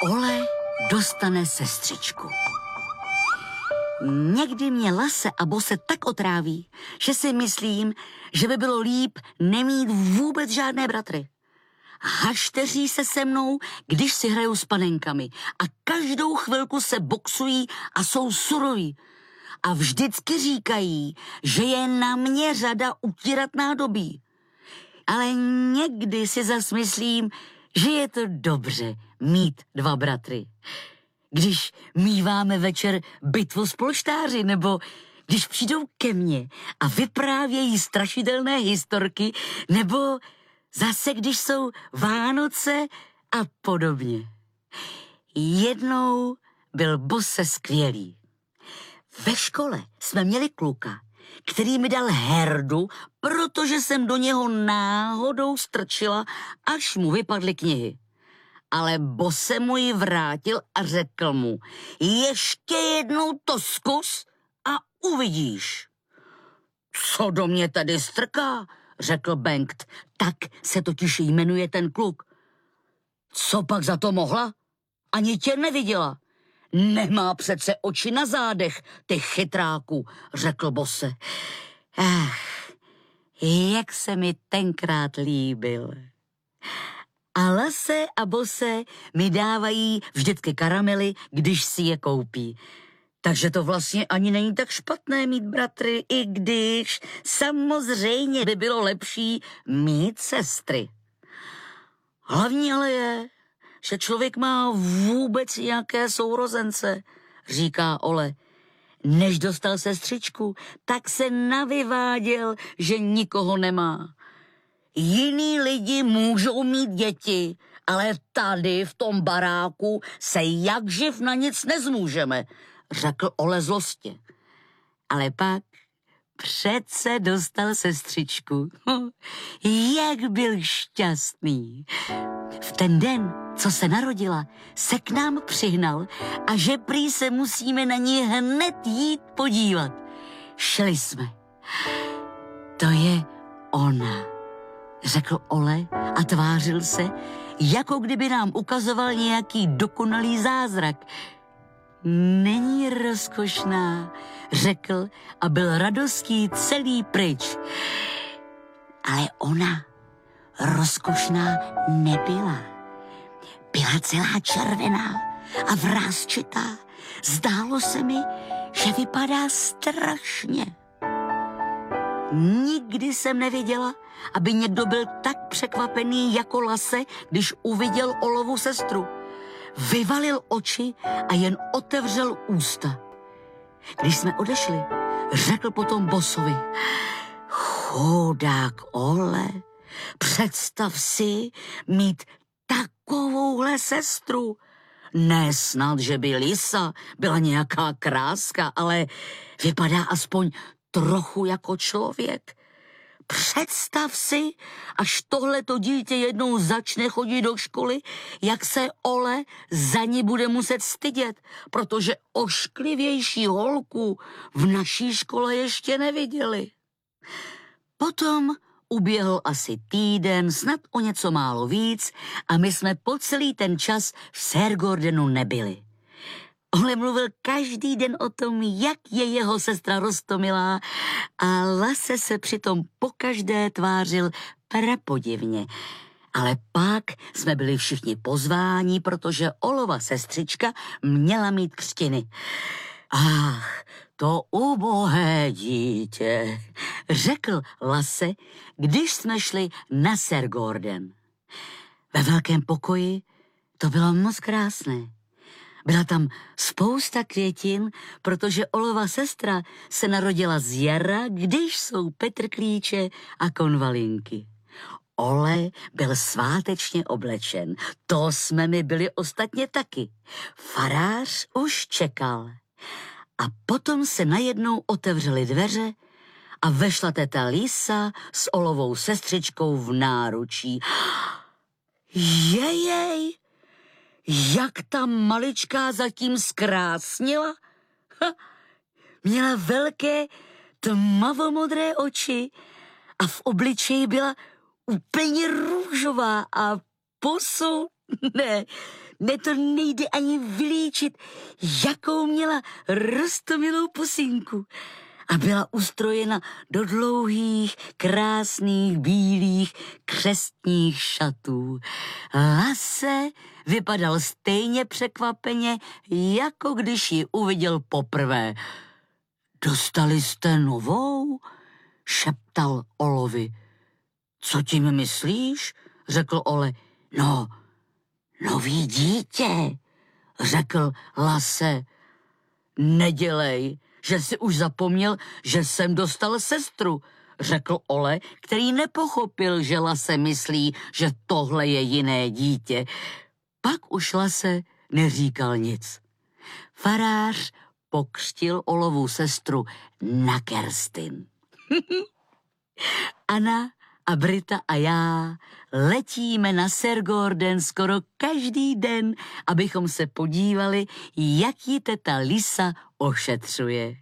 Ole dostane sestřičku. Někdy mě Lase a Bose tak otráví, že si myslím, že by bylo líp nemít vůbec žádné bratry. Hašteří se se mnou, když si hrajou s panenkami a každou chvilku se boxují a jsou suroví. A vždycky říkají, že je na mě řada utírat nádobí. Ale někdy si zas myslím, že je to dobře mít dva bratry. Když míváme večer bitvu s polštáři, nebo když přijdou ke mně a vyprávějí strašidelné historky, nebo zase když jsou Vánoce a podobně. Jednou byl Bose skvělý. Ve škole jsme měli kluka, který mi dal herdu, protože jsem do něho náhodou strčila, až mu vypadly knihy. Ale Bose mu ji vrátil a řekl mu, ještě jednou to zkus a uvidíš. Co do mě tady strká, řekl Bengt, tak se totiž jmenuje ten kluk. Co pak za to mohla? Ani tě neviděla. Nemá přece oči na zádech, ty chytráku, řekl Bose. Jak se mi tenkrát líbil. A Lase a Bose mi dávají vždycky karamely, když si je koupí. Takže to vlastně ani není tak špatné mít bratry, i když samozřejmě by bylo lepší mít sestry. Hlavní ale je, že člověk má vůbec nějaké sourozence, říká Ole. Než dostal sestřičku, tak se navyváděl, že nikoho nemá. Jiní lidi můžou mít děti, ale tady v tom baráku se jakživ na nic nezmůžeme, řekl Ole zlostě. Ale pak přece dostal sestřičku. Jak byl šťastný. V ten den, co se narodila, se k nám přihnal a že prý se musíme na ní hned jít podívat. Šli jsme. To je ona, řekl Ole a tvářil se, jako kdyby nám ukazoval nějaký dokonalý zázrak. Není rozkošná, řekl a byl radostí celý pryč. Ale ona rozkošná nebyla. Byla celá červená a vrásčitá. Zdálo se mi, že vypadá strašně. Nikdy jsem neviděla, aby někdo byl tak překvapený jako Lase, když uviděl Olovu sestru. Vyvalil oči a jen otevřel ústa. Když jsme odešli, řekl potom Bosovi, chudák Ole, představ si mít takovouhle sestru. Ne snad, že by Lisa byla nějaká kráska, ale vypadá aspoň trochu jako člověk. Představ si, až tohleto dítě jednou začne chodit do školy, jak se Ole za ní bude muset stydět, protože ošklivější holku v naší škole ještě neviděli. Potom uběhl asi týden, snad o něco málo víc a my jsme po celý ten čas v Shergordenu nebyli. Ole mluvil každý den o tom, jak je jeho sestra roztomilá a Lase se přitom pokaždé tvářil prapodivně. Ale pak jsme byli všichni pozváni, protože Olova sestřička měla mít křtiny. Ach, to ubohé dítě, řekl Lase, když jsme šli na Shergorden. Ve velkém pokoji to bylo moc krásné. Byla tam spousta květin, protože Olova sestra se narodila z jara, když jsou petrklíče a konvalinky. Ole byl svátečně oblečen, to jsme my byli ostatně taky. Farář už čekal. A potom se najednou otevřely dveře a vešla teta Lisa s Olovou sestřičkou v náručí. Jejej! Jak ta maličká zatím zkrásnila? Měla velké tmavomodré oči a v obličeji byla úplně růžová a pusu Ne, to nejde ani vylíčit, jakou měla roztomilou pusinku. A byla ustrojena do dlouhých, krásných, bílých, křestních šatů. Lasse vypadal stejně překvapeně, jako když ji uviděl poprvé. Dostali jste novou? Šeptal Olovi. Co tím myslíš? Řekl Ole. No, nový dítě, řekl Lasse. Nedělej, že jsi už zapomněl, že jsem dostal sestru, řekl Ole, který nepochopil, že Lasse myslí, že tohle je jiné dítě. Pak už Lasse neříkal nic. Farář pokřtil Olovu sestru na Kerstin. Anna a Brita a já letíme na Sergorden skoro každý den, abychom se podívali, jak ji teta Lisa ošetřuje.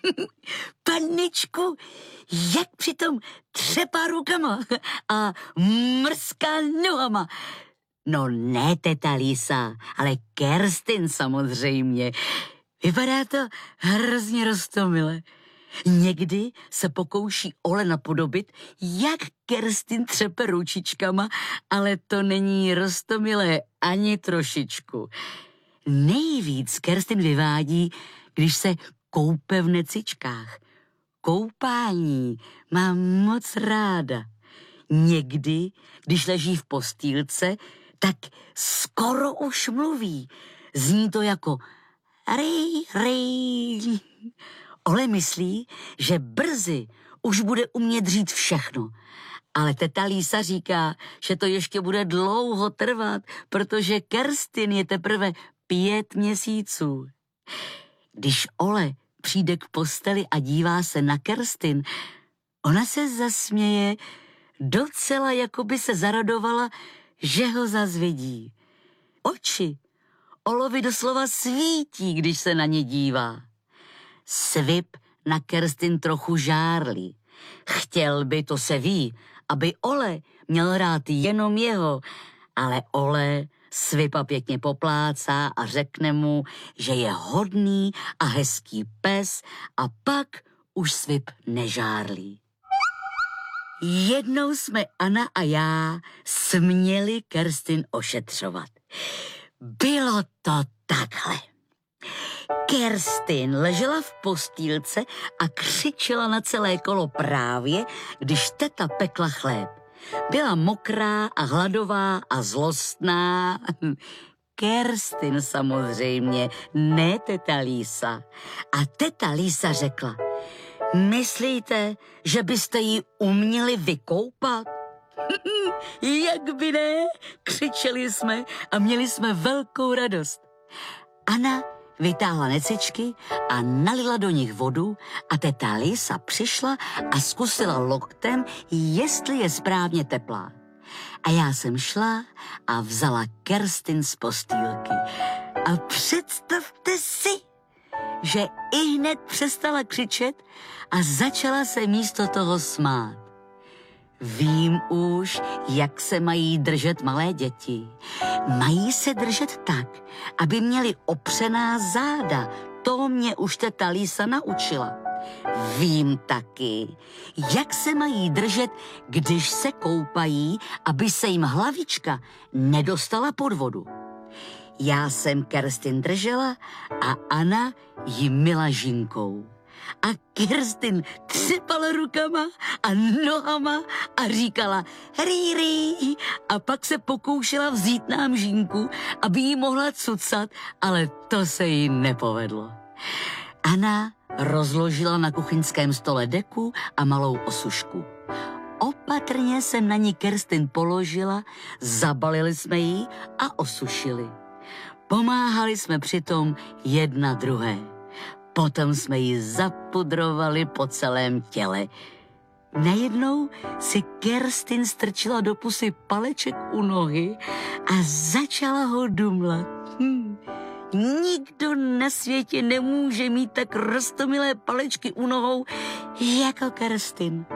Paničku, jak přitom třepá rukama a mrská nohama. No ne teta Lisa, ale Kerstin samozřejmě. Vypadá to hrozně roztomile. Někdy se pokouší Ole napodobit, jak Kerstin třepe ručičkama, ale to není roztomilé ani trošičku. Nejvíc Kerstin vyvádí, když se koupe v necičkách. Koupání mám moc ráda. Někdy, když leží v postýlce, tak skoro už mluví. Zní to jako rej, rej. Ole myslí, že brzy už bude umět říct všechno. Ale teta Lisa říká, že to ještě bude dlouho trvat, protože Kerstin je teprve 5 měsíců. Když Ole přijde k posteli a dívá se na Kerstin, ona se zasměje, docela jako by se zaradovala, že ho zazvidí. Oči Olovi doslova svítí, když se na ně dívá. Svip na Kerstin trochu žárlí. Chtěl by, to se ví, aby Ole měl rád jenom jeho, ale Ole Svipa pěkně poplácá a řekne mu, že je hodný a hezký pes a pak už Svip nežárlí. Jednou jsme Anna a já směli Kerstin ošetřovat. Bylo to takhle. Kerstin ležela v postýlce a křičela na celé kolo právě, když teta pekla chléb. Byla mokrá a hladová a zlostná. Kerstin samozřejmě, ne teta Lisa. A teta Lisa řekla, myslíte, že byste ji uměli vykoupat? Jak by ne, křičeli jsme a měli jsme velkou radost. Anna vytáhla necičky a nalila do nich vodu a teta Lisa přišla a zkusila loktem, jestli je správně teplá. A já jsem šla a vzala Kerstin z postýlky. A představte si, že ihned přestala křičet a začala se místo toho smát. Vím už, jak se mají držet malé děti. Mají se držet tak, aby měli opřená záda. To mě už teta Lisa naučila. Vím taky, jak se mají držet, když se koupají, aby se jim hlavička nedostala pod vodu. Já jsem Kerstin držela a Anna ji myla žinkou. A Kerstin třepala rukama a nohama a říkala rý, a pak se pokoušela vzít nám žínku, aby jí mohla cucat, ale to se jí nepovedlo. Anna rozložila na kuchyňském stole deku a malou osušku. Opatrně jsem na ní Kerstin položila, zabalili jsme ji a osušili. Pomáhali jsme přitom jedna druhé. Potom jsme ji zapudrovali po celém těle. Najednou si Kerstin strčila do pusy paleček u nohy a začala ho dumlat. Nikdo na světě nemůže mít tak roztomilé palečky u nohou jako Kerstin.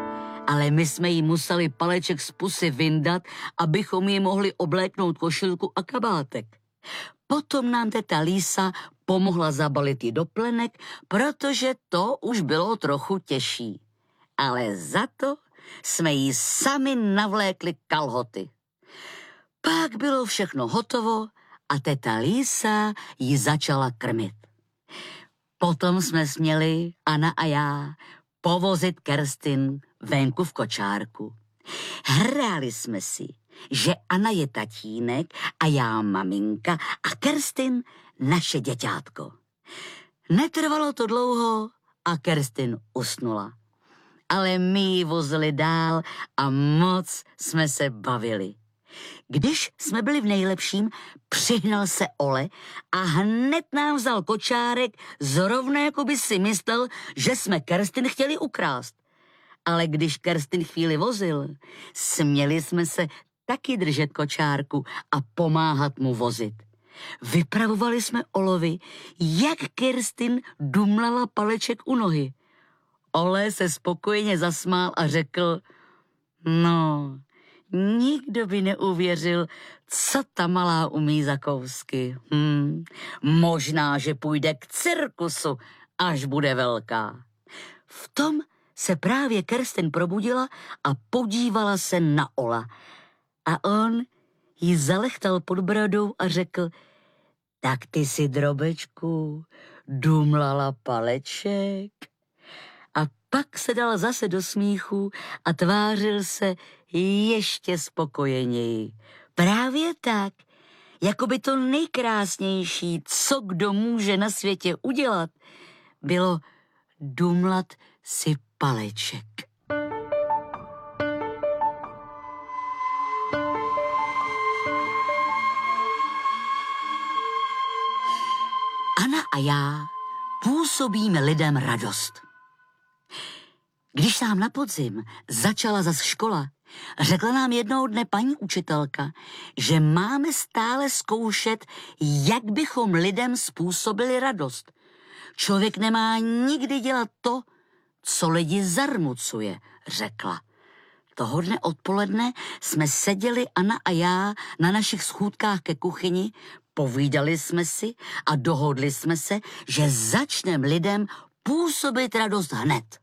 ale my jsme jí museli paleček z pusy vyndat, abychom jí mohli obléknout košilku a kabátek. Potom nám teta Lísa pomohla zabalit ji do plenek, protože to už bylo trochu těžší. Ale za to jsme jí sami navlékli kalhoty. Pak bylo všechno hotovo a teta Lísa ji začala krmit. Potom jsme směli, Anna a já, povozit Kerstin venku v kočárku. Hráli jsme si, že Anna je tatínek a já maminka a Kerstin naše děťátko. Netrvalo to dlouho a Kerstin usnula. Ale my ji vozili dál a moc jsme se bavili. Když jsme byli v nejlepším, přihnal se Ole a hned nám vzal kočárek, zrovna jako by si myslel, že jsme Kerstin chtěli ukrást. Ale když Kerstin chvíli vozil, směli jsme se taky držet kočárku a pomáhat mu vozit. Vypravovali jsme Olovi, jak Kerstin dumlala paleček u nohy. Ole se spokojeně zasmál a řekl, no, nikdo by neuvěřil, co ta malá umí za kousky. Možná, že půjde k cirkusu, až bude velká. V tom se právě Kerstin probudila a podívala se na Ola. A on jí zalechtal pod bradou a řekl, tak ty si, drobečku, dumlala paleček. A pak se dal zase do smíchu a tvářil se ještě spokojeněji. Právě tak, jako by to nejkrásnější, co kdo může na světě udělat, bylo dumlat si paleček. Anna a já působíme lidem radost. Když nám na podzim začala zas škola, řekla nám jednoho dne paní učitelka, že máme stále zkoušet, jak bychom lidem způsobili radost. Člověk nemá nikdy dělat to, co lidi zarmucuje, řekla. Toho dne odpoledne jsme seděli Anna a já na našich schůdkách ke kuchyni, povídali jsme si a dohodli jsme se, že začneme lidem působit radost hned.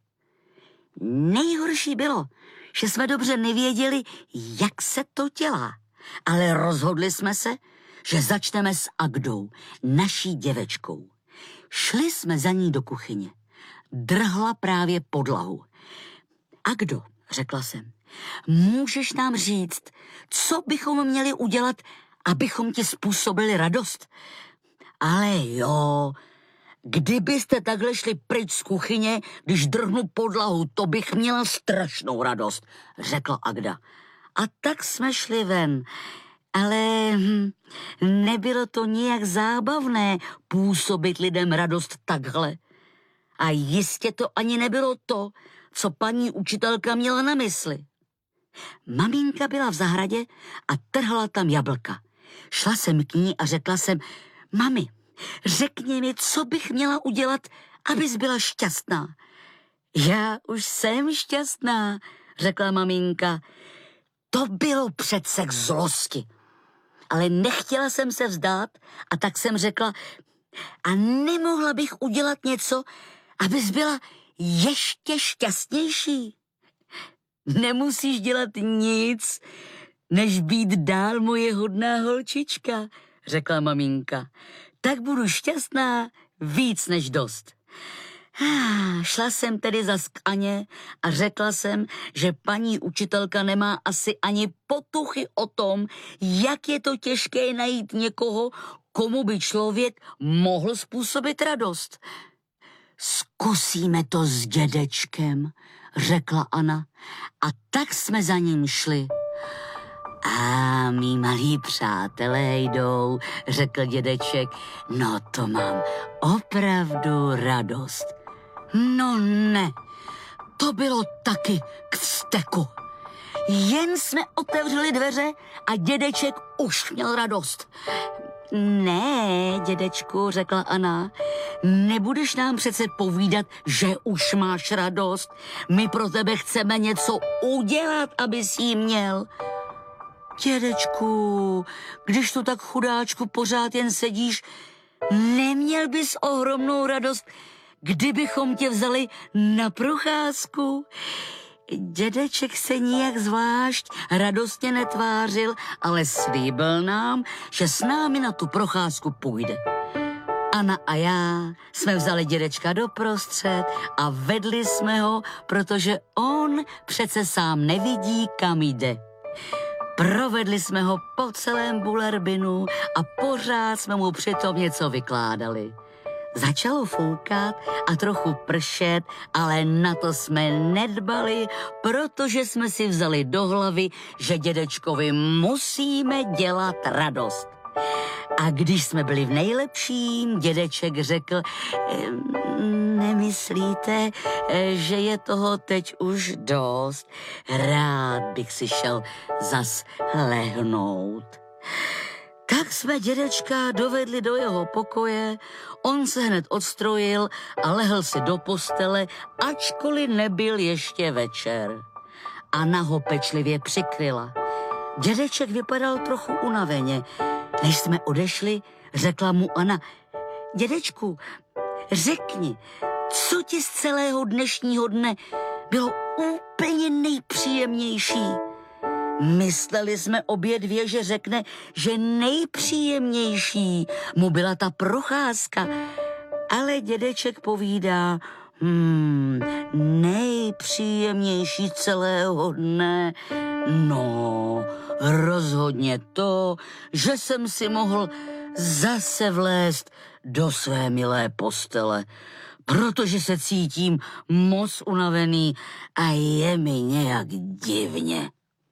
Nejhorší bylo, že jsme dobře nevěděli, jak se to dělá, ale rozhodli jsme se, že začneme s Agdou, naší děvečkou. Šli jsme za ní do kuchyně. Drhla právě podlahu. Agdo, řekla jsem, můžeš nám říct, co bychom měli udělat, abychom ti způsobili radost? Ale jo, kdybyste takhle šli pryč z kuchyně, když drhnu podlahu, to bych měla strašnou radost, řekla Agda. A tak jsme šli ven, ale nebylo to nijak zábavné působit lidem radost takhle. A jistě to ani nebylo to, co paní učitelka měla na mysli. Maminka byla v zahradě a trhla tam jablka. Šla jsem k ní a řekla jsem, mami, řekni mi, co bych měla udělat, abys byla šťastná. Já už jsem šťastná, řekla maminka. To bylo přece k zlosti. Ale nechtěla jsem se vzdát a tak jsem řekla, a nemohla bych udělat něco, abys byla ještě šťastnější. Nemusíš dělat nic, než být dál moje hodná holčička, řekla maminka. Tak budu šťastná víc než dost. Šla jsem tedy zas k Aně a řekla jsem, že paní učitelka nemá asi ani potuchy o tom, jak je to těžké najít někoho, komu by člověk mohl způsobit radost. Zkusíme to s dědečkem, řekla Anna, a tak jsme za ním šli. A mý malí přátelé jdou, řekl dědeček, no to mám opravdu radost. No ne, to bylo taky k vzteku. Jen jsme otevřeli dveře a dědeček už měl radost. Ne, dědečku, řekla Anna, Nebudeš nám přece povídat, že už máš radost. My pro tebe chceme něco udělat, abys jí měl. Dědečku, když tu tak chudáčku pořád jen sedíš, neměl bys ohromnou radost, kdybychom tě vzali na procházku? Dědeček se nijak zvlášť radostně netvářil, ale slíbil nám, že s námi na tu procházku půjde. Anna a já jsme vzali dědečka doprostřed a vedli jsme ho, protože on přece sám nevidí, kam jde. Provedli jsme ho po celém Bullerbinu a pořád jsme mu přitom něco vykládali. Začalo foukat a trochu pršet, ale na to jsme nedbali, protože jsme si vzali do hlavy, že dědečkovi musíme dělat radost. A když jsme byli v nejlepším, dědeček řekl, nemyslíte, že je toho teď už dost? Rád bych si šel zas lehnout. Tak jsme dědečka dovedli do jeho pokoje, on se hned odstrojil a lehl si do postele, ačkoliv nebyl ještě večer. Anna ho pečlivě přikryla. Dědeček vypadal trochu unaveně. Než jsme odešli, řekla mu Anna, dědečku, řekni, co ti z celého dnešního dne bylo úplně nejpříjemnější? Mysleli jsme obě dvě, že řekne, že nejpříjemnější mu byla ta procházka. Ale dědeček povídá, nejpříjemnější celého dne, no, rozhodně to, že jsem si mohl zase vlézt do své milé postele, protože se cítím moc unavený a je mi nějak divně.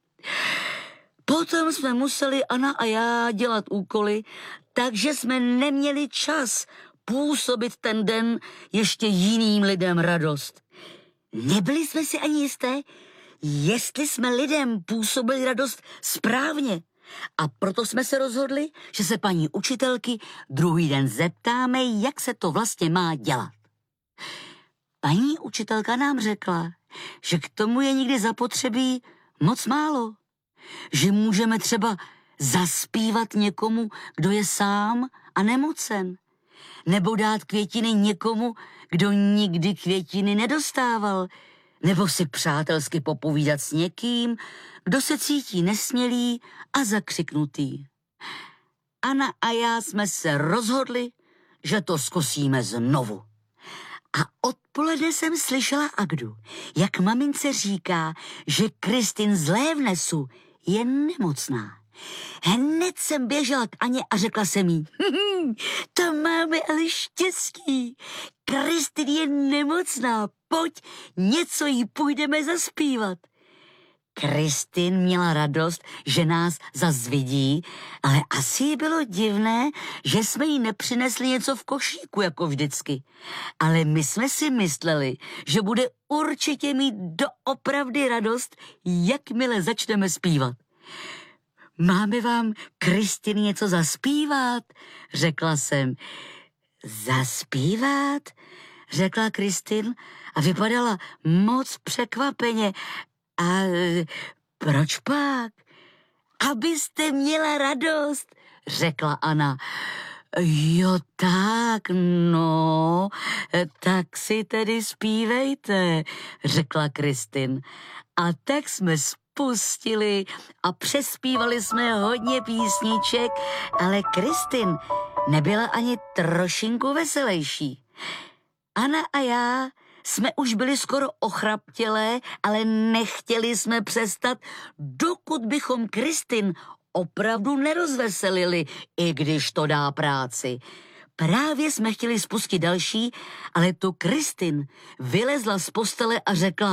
Potom jsme museli Anna a já dělat úkoly, takže jsme neměli čas působit ten den ještě jiným lidem radost. Nebyli jsme si ani jisté, jestli jsme lidem působili radost správně. A proto jsme se rozhodli, že se paní učitelky druhý den zeptáme, jak se to vlastně má dělat. Paní učitelka nám řekla, že k tomu je někdy zapotřebí moc málo. Že můžeme třeba zaspívat někomu, kdo je sám a nemocen. Nebo dát květiny někomu, kdo nikdy květiny nedostával. Nebo si přátelsky popovídat s někým, kdo se cítí nesmělý a zakřiknutý. Anna a já jsme se rozhodli, že to zkusíme znovu. A odpoledne jsem slyšela Agdu, jak mamince říká, že Kristin z Lévnesu je nemocná. Hned jsem běžela k Aně a řekla jsem jí, to máme ale štěstí. Kristin je nemocná, pojď, něco jí půjdeme zaspívat. Kristin měla radost, že nás zas vidí, ale asi jí bylo divné, že jsme jí nepřinesli něco v košíku, jako vždycky. Ale my jsme si mysleli, že bude určitě mít doopravdy radost, jakmile začneme zpívat. Máme vám, Kristin, něco zaspívat, řekla jsem. Zaspívat? Řekla Kristin a vypadala moc překvapeně. A proč pak? Abyste měla radost, řekla Anna. Jo tak, no, tak si tedy zpívejte, řekla Kristin. A tak jsme spustili a přespívali jsme hodně písniček, ale Kristin nebyla ani trošinku veselější. Anna a já jsme už byli skoro ochraptělé, ale nechtěli jsme přestat, dokud bychom Kristin opravdu nerozveselili, i když to dá práci. Právě jsme chtěli spustit další, ale tu Kristin vylezla z postele a řekla,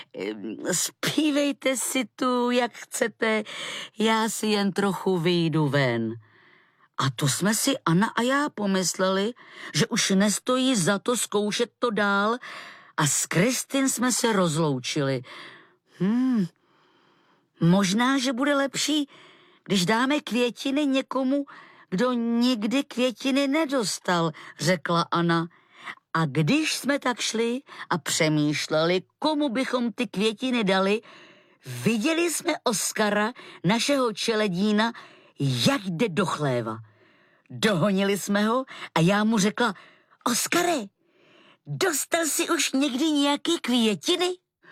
zpívejte si tu, jak chcete, já si jen trochu vyjdu ven. A to jsme si Anna a já pomysleli, že už nestojí za to zkoušet to dál a s Kristin jsme se rozloučili. Možná, že bude lepší, když dáme květiny někomu, kdo nikdy květiny nedostal, řekla Anna. A když jsme tak šli a přemýšleli, komu bychom ty květiny dali, viděli jsme Oskara, našeho čeledína, jak jde do chléva. Dohonili jsme ho a já mu řekla: Oskare, dostal jsi už někdy nějaký květiny?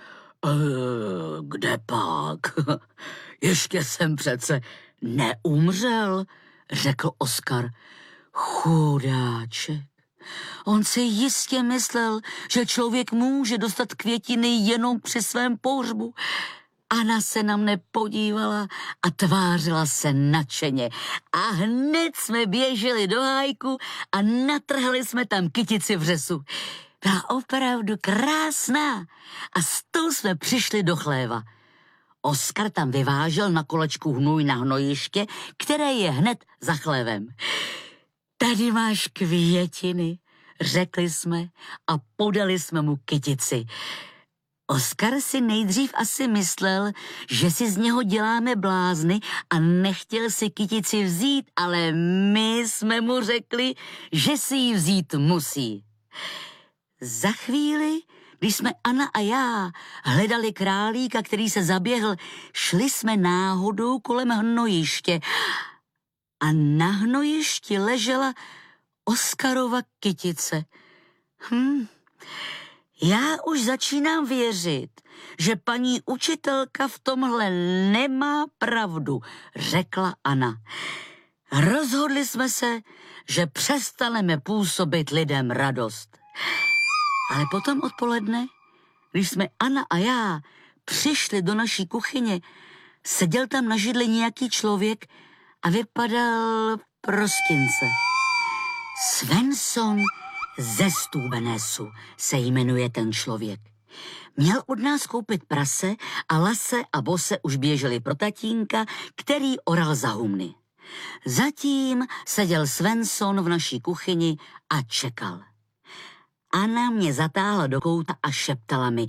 Kde pak? Ještě jsem přece neumřel, řekl Oskar. Chudáček. On si jistě myslel, že člověk může dostat květiny jenom při svém pohřbu. Anna se na mne podívala a tvářila se nadšeně. A hned jsme běželi do hájku a natrhali jsme tam kytici vřesu. Byla opravdu krásná a s tou jsme přišli do chléva. Oskar tam vyvážel na kolečku hnůj na hnojiště, které je hned za chlévem. Tady máš květiny, řekli jsme a podali jsme mu kytici. Oskar si nejdřív asi myslel, že si z něho děláme blázny a nechtěl si kytici vzít, ale my jsme mu řekli, že si ji vzít musí. Za chvíli, když jsme Anna a já hledali králíka, který se zaběhl, šli jsme náhodou kolem hnojiště a na hnojišti ležela Oskarova kytice. Já už začínám věřit, že paní učitelka v tomhle nemá pravdu, řekla Anna. Rozhodli jsme se, že přestaneme působit lidem radost. Ale potom odpoledne, když jsme Anna a já přišli do naší kuchyně, seděl tam na židli nějaký člověk a vypadal prostince. Svensson ze Stubenesu se jmenuje ten člověk. Měl od nás koupit prase a Lase a Bose už běželi pro tatínka, který oral za humny. Zatím seděl Svensson v naší kuchyni a čekal. Anna mě zatáhla do kouta a šeptala mi: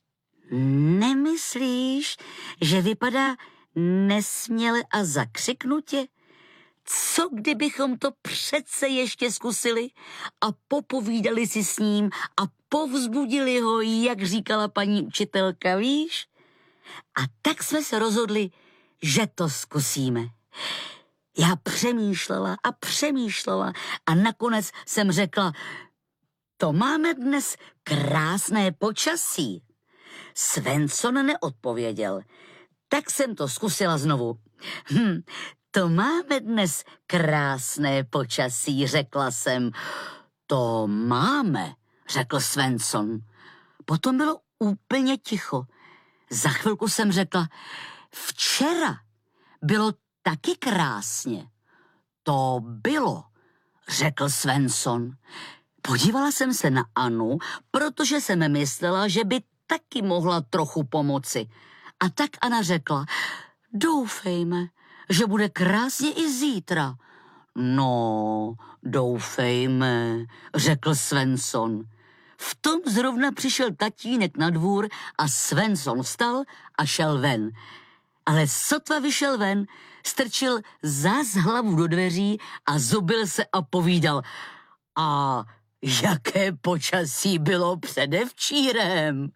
Nemyslíš, že vypadá nesměle a zakřiknutě? Co kdybychom to přece ještě zkusili a popovídali si s ním a povzbudili ho, jak říkala paní učitelka, víš? A tak jsme se rozhodli, že to zkusíme. Já přemýšlela a nakonec jsem řekla: To máme dnes krásné počasí. Svensson neodpověděl, tak jsem to zkusila znovu. To máme dnes krásné počasí, řekla jsem. To máme, řekl Svensson. Potom bylo úplně ticho. Za chvilku jsem řekla: Včera bylo taky krásně. To bylo, řekl Svensson. Podívala jsem se na Annu, protože jsem myslela, že by taky mohla trochu pomoci. A tak Anna řekla: Doufejme, že bude krásně i zítra. No, doufejme, řekl Svensson. V tom zrovna přišel tatínek na dvůr a Svensson vstal a šel ven. Ale sotva vyšel ven, strčil zas hlavu do dveří a zubil se a povídal: A jaké počasí bylo předevčírem?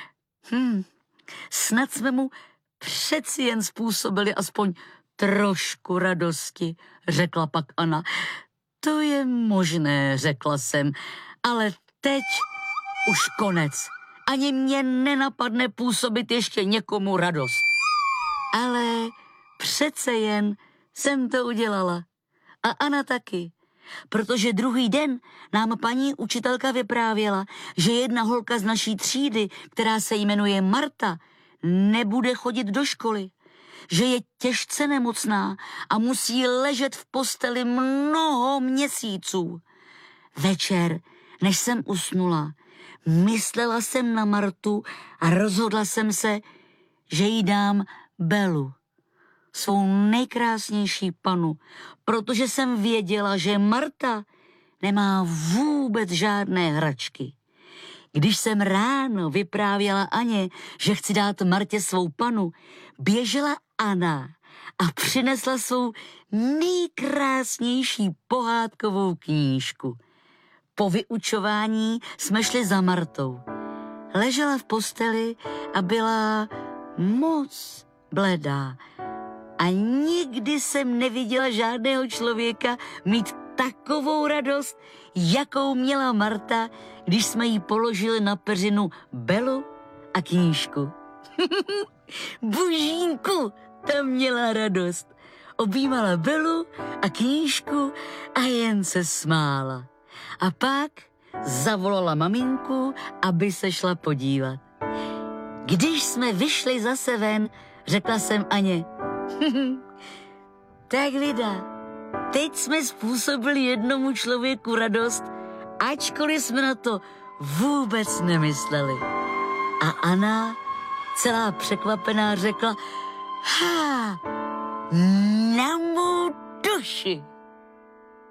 Snad jsme mu přeci jen způsobili aspoň trošku radosti, řekla pak Anna. To je možné, řekla jsem, ale teď už konec. Ani mě nenapadne působit ještě někomu radost. Ale přece jen jsem to udělala. A Anna taky. Protože druhý den nám paní učitelka vyprávěla, že jedna holka z naší třídy, která se jmenuje Marta, nebude chodit do školy. Že je těžce nemocná a musí ležet v posteli mnoho měsíců. Večer, než jsem usnula, myslela jsem na Martu a rozhodla jsem se, že jí dám Belu, svou nejkrásnější panu, protože jsem věděla, že Marta nemá vůbec žádné hračky. Když jsem ráno vyprávěla Aně, že chci dát Martě svou panu, běžela Anna a přinesla svou nejkrásnější pohádkovou knížku. Po vyučování jsme šli za Martou. Ležela v posteli a byla moc bledá. A nikdy jsem neviděla žádného člověka mít takovou radost, jakou měla Marta, když jsme jí položili na peřinu Belu a knížku. Božínku, tam měla radost. Objímala Belu a knížku a jen se smála. A pak zavolala maminku, aby se šla podívat. Když jsme vyšli zase ven, řekla jsem Aně, tak vida, teď jsme způsobili jednomu člověku radost, ačkoliv jsme na to vůbec nemysleli. A Anna, celá překvapená, řekla, na mou duši.